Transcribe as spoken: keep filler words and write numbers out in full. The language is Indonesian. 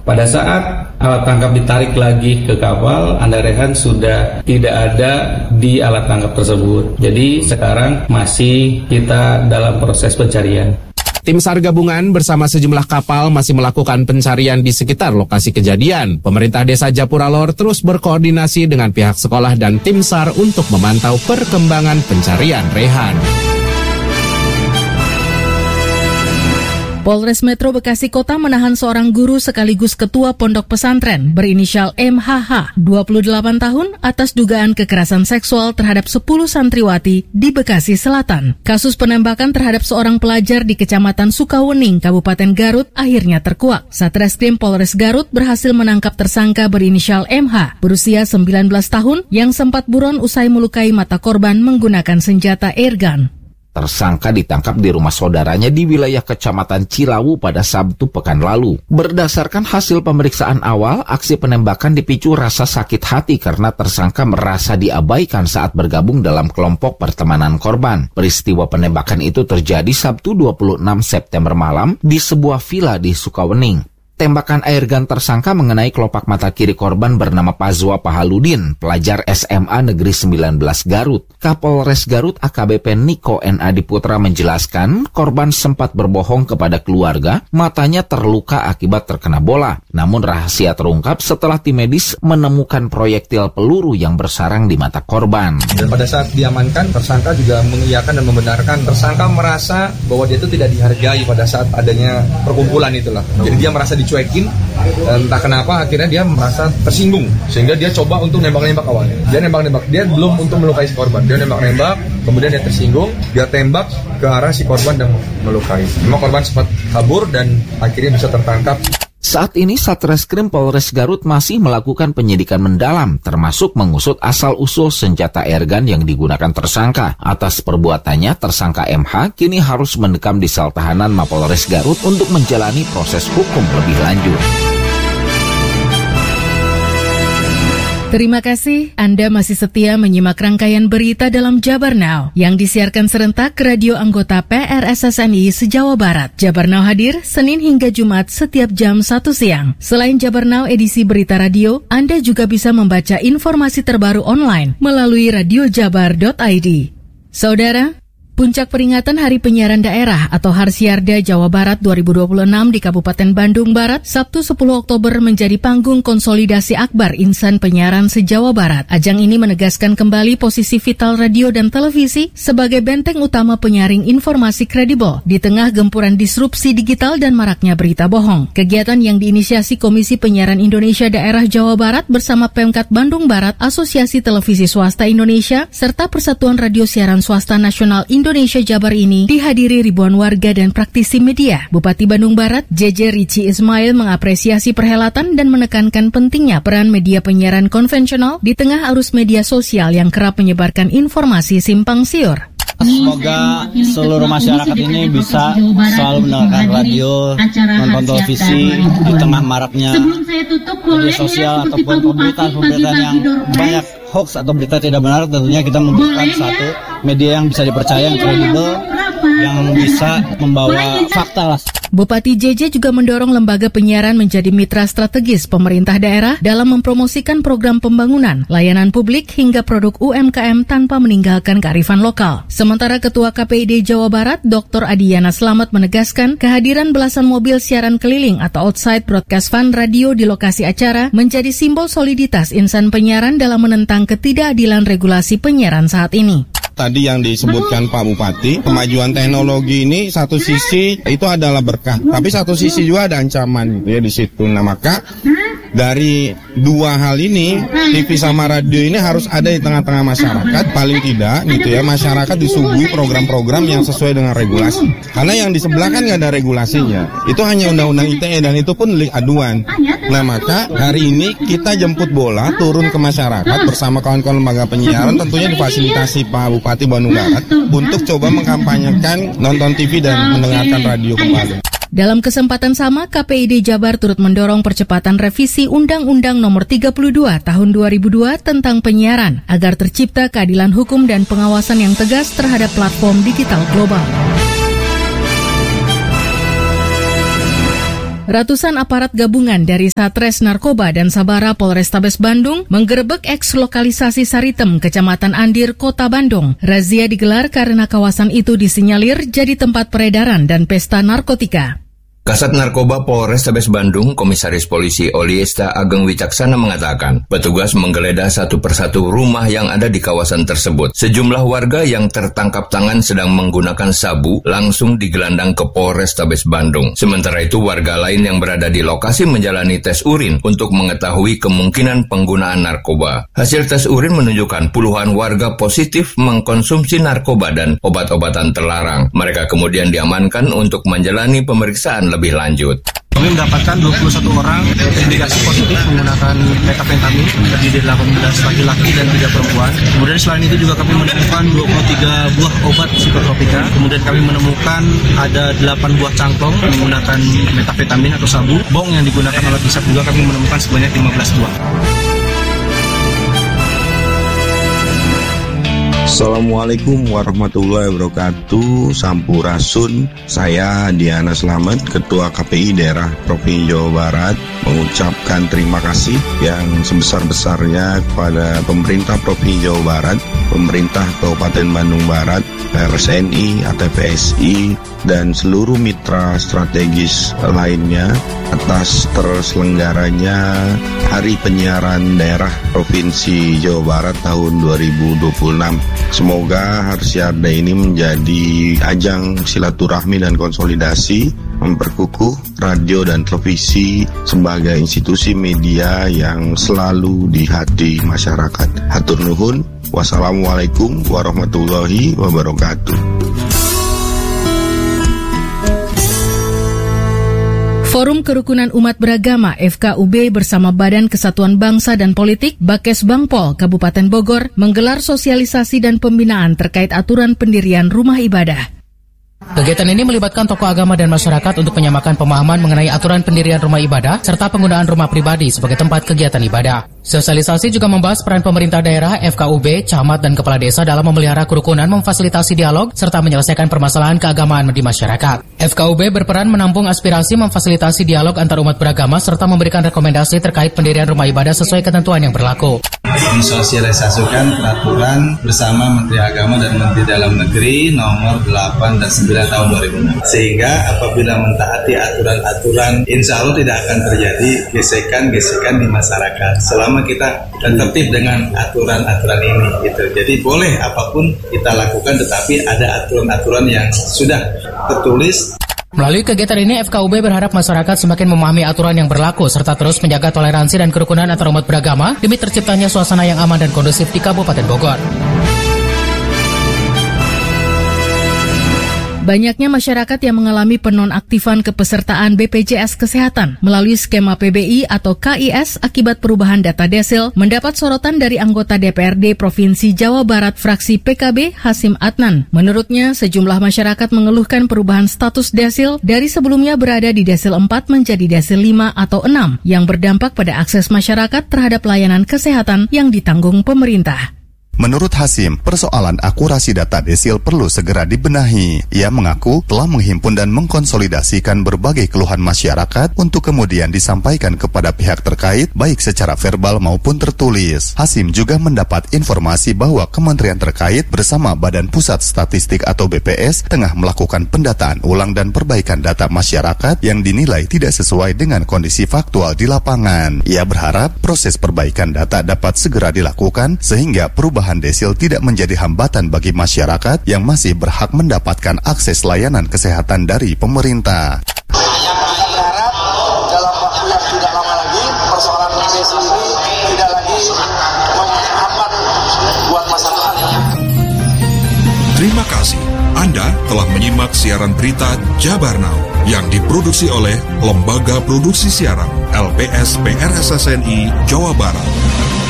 Pada saat alat tangkap ditarik lagi ke kapal, Anda Rehan sudah tidak ada di alat tangkap tersebut. Jadi sekarang masih kita dalam proses pencarian. Tim SAR gabungan bersama sejumlah kapal masih melakukan pencarian di sekitar lokasi kejadian. Pemerintah Desa Japura Lor terus berkoordinasi dengan pihak sekolah dan tim SAR untuk memantau perkembangan pencarian Rehan. Polres Metro Bekasi Kota menahan seorang guru sekaligus ketua pondok pesantren berinisial M H H, dua puluh delapan tahun, atas dugaan kekerasan seksual terhadap sepuluh santriwati di Bekasi Selatan. Kasus penembakan terhadap seorang pelajar di Kecamatan Sukawening, Kabupaten Garut akhirnya terkuak. Satreskrim Polres Garut berhasil menangkap tersangka berinisial M H, berusia sembilan belas tahun, yang sempat buron usai melukai mata korban menggunakan senjata airgun. Tersangka ditangkap di rumah saudaranya di wilayah Kecamatan Cilawu pada Sabtu pekan lalu. Berdasarkan hasil pemeriksaan awal, aksi penembakan dipicu rasa sakit hati karena tersangka merasa diabaikan saat bergabung dalam kelompok pertemanan korban. Peristiwa penembakan itu terjadi Sabtu dua puluh enam September malam di sebuah villa di Sukawening. Tembakan airgun tersangka mengenai kelopak mata kiri korban bernama Pazwa Pahaludin, pelajar S M A Negeri sembilan belas Garut. Kapolres Garut A K B P Niko N A Diputra menjelaskan korban sempat berbohong kepada keluarga, matanya terluka akibat terkena bola. Namun rahasia terungkap setelah tim medis menemukan proyektil peluru yang bersarang di mata korban. Dan pada saat diamankan, tersangka juga mengiyakan dan membenarkan. Tersangka merasa bahwa dia itu tidak dihargai pada saat adanya perkumpulan itulah. Jadi dia merasa dicuekin, entah kenapa akhirnya dia merasa tersinggung sehingga dia coba untuk nembak-nembak awalnya. Dia nembak-nembak, dia belum untuk melukai si korban. Dia nembak-nembak, kemudian dia tersinggung, dia tembak ke arah si korban dan melukai. Memang korban sempat kabur dan akhirnya bisa tertangkap. Saat ini Satreskrim Polres Garut masih melakukan penyidikan mendalam, termasuk mengusut asal-usul senjata airgun yang digunakan tersangka. Atas perbuatannya, tersangka M H kini harus mendekam di sel tahanan Mapolres Garut untuk menjalani proses hukum lebih lanjut. Terima kasih, Anda masih setia menyimak rangkaian berita dalam Jabar Now yang disiarkan serentak ke radio anggota P R S S N I se-Jawa Barat. Jabar Now hadir Senin hingga Jumat setiap jam satu siang. Selain Jabar Now edisi berita radio, Anda juga bisa membaca informasi terbaru online melalui radio jabar dot i d. Saudara, puncak peringatan Hari Penyiaran Daerah atau Harsiarda Jawa Barat dua ribu dua puluh enam di Kabupaten Bandung Barat, Sabtu sepuluh Oktober menjadi panggung konsolidasi akbar insan penyiaran se-Jawa Barat. Ajang ini menegaskan kembali posisi vital radio dan televisi sebagai benteng utama penyaring informasi kredibel di tengah gempuran disrupsi digital dan maraknya berita bohong. Kegiatan yang diinisiasi Komisi Penyiaran Indonesia Daerah Jawa Barat bersama Pemkat Bandung Barat, Asosiasi Televisi Swasta Indonesia, serta Persatuan Radio Siaran Swasta Nasional Indonesia Indonesia Jabar ini dihadiri ribuan warga dan praktisi media. Bupati Bandung Barat, J J Rici Ismail mengapresiasi perhelatan dan menekankan pentingnya peran media penyiaran konvensional di tengah arus media sosial yang kerap menyebarkan informasi simpang siur. Semoga seluruh masyarakat ini bisa selalu mendengarkan radio, nonton televisi di tengah maraknya media sosial ataupun pemberitaan-pemberitaan yang banyak hoax atau berita tidak benar. Tentunya kita membutuhkan satu media yang bisa dipercaya, yang kredibel, yang bisa membawa fakta lah. Bupati J J juga mendorong lembaga penyiaran menjadi mitra strategis pemerintah daerah dalam mempromosikan program pembangunan, layanan publik hingga produk U M K M tanpa meninggalkan kearifan lokal. Sementara Ketua K P I D Jawa Barat, Doktor Adiyana Slamet menegaskan kehadiran belasan mobil siaran keliling atau outside broadcast van radio di lokasi acara menjadi simbol soliditas insan penyiaran dalam menentang ketidakadilan regulasi penyiaran saat ini. Tadi yang disebutkan Pak Bupati, kemajuan teknologi ini satu sisi itu adalah berkah, tapi satu sisi juga ada ancaman ya di situ. Nah maka dari dua hal ini, T V sama radio ini harus ada di tengah-tengah masyarakat, paling tidak gitu ya, masyarakat disuguhi program-program yang sesuai dengan regulasi. Karena yang di sebelah kan nggak ada regulasinya, itu hanya undang-undang I T E dan itu pun delik aduan. Nah maka hari ini kita jemput bola, turun ke masyarakat bersama kawan-kawan lembaga penyiaran, tentunya difasilitasi Pak Bupati Bandung Barat untuk coba mengkampanyekan nonton T V dan mendengarkan radio kembali. Dalam kesempatan sama, K P I D Jabar turut mendorong percepatan revisi Undang-Undang Nomor tiga puluh dua Tahun dua ribu dua tentang penyiaran agar tercipta keadilan hukum dan pengawasan yang tegas terhadap platform digital global. Ratusan aparat gabungan dari Satres Narkoba dan Sabara Polrestabes Bandung menggerebek eks lokalisasi Saritem, Kecamatan Andir, Kota Bandung. Razia digelar karena kawasan itu disinyalir jadi tempat peredaran dan pesta narkotika. Kasat Narkoba Polrestabes Bandung, Komisaris Polisi Oliesta Ageng Wicaksana mengatakan, petugas menggeledah satu persatu rumah yang ada di kawasan tersebut. Sejumlah warga yang tertangkap tangan sedang menggunakan sabu langsung digelandang ke Polrestabes Bandung. Sementara itu, warga lain yang berada di lokasi menjalani tes urin untuk mengetahui kemungkinan penggunaan narkoba. Hasil tes urin menunjukkan puluhan warga positif mengkonsumsi narkoba dan obat-obatan terlarang. Mereka kemudian diamankan untuk menjalani pemeriksaan lebih lanjut. Kami mendapatkan dua puluh satu orang indikasi positif menggunakan metafentamin, terdiri dari delapan belas laki-laki dan tiga perempuan. Kemudian selain itu juga kami menemukan dua puluh tiga buah obat psikotropika. Kemudian kami menemukan ada delapan buah cangklong menggunakan metafentamin atau sabu. Bong yang digunakan oleh hisap juga kami menemukan sebanyak lima belas buah. Assalamualaikum warahmatullahi wabarakatuh. Sampurasun. Saya Diana Slamet, Ketua K P I Daerah Provinsi Jawa Barat, mengucapkan terima kasih yang sebesar-besarnya kepada pemerintah Provinsi Jawa Barat, pemerintah Kabupaten Bandung Barat, P R S N I, A T P S I, dan seluruh mitra strategis lainnya atas terselenggaranya Hari Penyiaran Daerah Provinsi Jawa Barat tahun dua ribu dua puluh enam. Semoga Harsiarda ini menjadi ajang silaturahmi dan konsolidasi, memperkukuh radio dan televisi sebagai institusi media yang selalu di hati masyarakat. Hatur nuhun. Wassalamualaikum warahmatullahi wabarakatuh. Forum Kerukunan Umat Beragama F K U B bersama Badan Kesatuan Bangsa dan Politik Bakes Bangpol Kabupaten Bogor menggelar sosialisasi dan pembinaan terkait aturan pendirian rumah ibadah. Kegiatan ini melibatkan tokoh agama dan masyarakat untuk menyamakan pemahaman mengenai aturan pendirian rumah ibadah serta penggunaan rumah pribadi sebagai tempat kegiatan ibadah. Sosialisasi juga membahas peran pemerintah daerah, F K U B, camat dan kepala desa dalam memelihara kerukunan, memfasilitasi dialog, serta menyelesaikan permasalahan keagamaan di masyarakat. F K U B berperan menampung aspirasi, memfasilitasi dialog antar umat beragama, serta memberikan rekomendasi terkait pendirian rumah ibadah sesuai ketentuan yang berlaku. Mensosialisasikan peraturan bersama Menteri Agama dan Menteri Dalam Negeri nomor delapan dan sembilan tahun dua ribu enam. Sehingga apabila mentaati aturan-aturan, insya Allah tidak akan terjadi gesekan-gesekan di masyarakat. Selama kita tertib dengan aturan-aturan ini, gitu. Jadi boleh apapun kita lakukan, tetapi ada aturan-aturan yang sudah tertulis. Melalui kegiatan ini, F K U B berharap masyarakat semakin memahami aturan yang berlaku serta terus menjaga toleransi dan kerukunan antar umat beragama demi terciptanya suasana yang aman dan kondusif di Kabupaten Bogor. Banyaknya masyarakat yang mengalami penonaktifan kepesertaan B P J S Kesehatan melalui skema P B I atau K I S akibat perubahan data desil mendapat sorotan dari anggota D P R D Provinsi Jawa Barat fraksi P K B Hasim Adnan. Menurutnya, sejumlah masyarakat mengeluhkan perubahan status desil dari sebelumnya berada di desil empat menjadi desil lima atau enam yang berdampak pada akses masyarakat terhadap layanan kesehatan yang ditanggung pemerintah. Menurut Hasim, persoalan akurasi data desil perlu segera dibenahi. Ia mengaku telah menghimpun dan mengkonsolidasikan berbagai keluhan masyarakat untuk kemudian disampaikan kepada pihak terkait, baik secara verbal maupun tertulis. Hasim juga mendapat informasi bahwa kementerian terkait bersama Badan Pusat Statistik atau B P S tengah melakukan pendataan ulang dan perbaikan data masyarakat yang dinilai tidak sesuai dengan kondisi faktual di lapangan. Ia berharap proses perbaikan data dapat segera dilakukan sehingga perubahan desil tidak menjadi hambatan bagi masyarakat yang masih berhak mendapatkan akses layanan kesehatan dari pemerintah. Yang kami berharap dalam waktu yang tidak lama lagi persoalan desil ini tidak lagi menghambat buat masyarakat. Terima kasih. Anda telah menyimak siaran berita Jabar Now yang diproduksi oleh Lembaga Produksi Siaran L P S P R S S N I Jawa Barat.